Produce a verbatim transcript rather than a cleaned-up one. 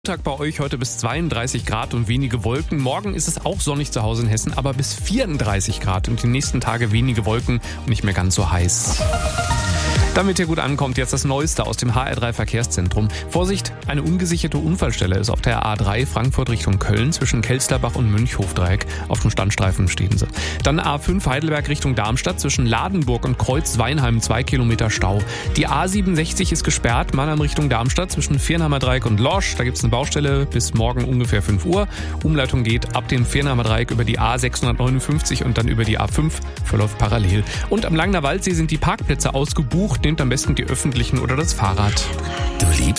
Tag bei euch heute bis zweiunddreißig Grad und wenige Wolken. Morgen ist es auch sonnig zu Hause in Hessen, aber bis vierunddreißig Grad und die nächsten Tage wenige Wolken und nicht mehr ganz so heiß. Damit ihr gut ankommt, jetzt das Neueste aus dem H R drei Verkehrszentrum. Vorsicht, eine ungesicherte Unfallstelle ist auf der A drei Frankfurt Richtung Köln zwischen Kelsterbach und Mönchhofdreieck. Auf dem Standstreifen stehen sie. Dann A fünf Heidelberg Richtung Darmstadt zwischen Ladenburg und Kreuz-Weinheim, zwei Kilometer Stau. Die A siebenundsechzig ist gesperrt, Mannheim Richtung Darmstadt zwischen Viernheimer Dreieck und Lorsch. Da gibt es eine Baustelle bis morgen ungefähr fünf Uhr. Umleitung geht ab dem Viernheimer Dreieck über die A sechshundertneunundfünfzig und dann über die A fünf, verläuft parallel. Und am Langner Waldsee sind die Parkplätze ausgebucht. Nehmt am besten die öffentlichen oder das Fahrrad. Du liebst